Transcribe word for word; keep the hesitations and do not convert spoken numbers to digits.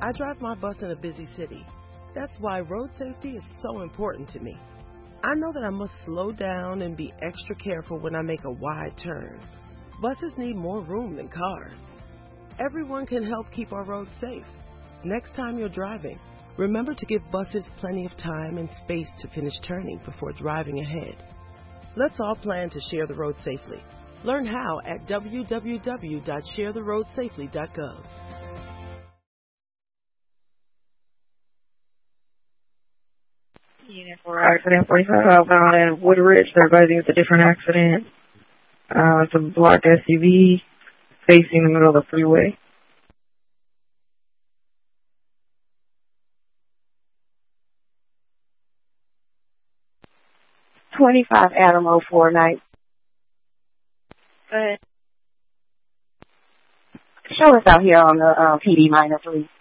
I drive my bus in a busy city. That's why road safety is so important to me. I know that I must slow down and be extra careful when I make a wide turn. Buses need more room than cars. Everyone can help keep our roads safe. Next time you're driving, remember to give buses plenty of time and space to finish turning before driving ahead. Let's all plan to share the road safely. Learn how at w w w dot share the road safely dot gov. Unit for accident forty-five outbound in Woodridge. They're advising it's a different accident. Uh, it's a blocked S U V facing the middle of the freeway. twenty-five Adam oh four night. Good. Show us out here on the uh, P D minor, please.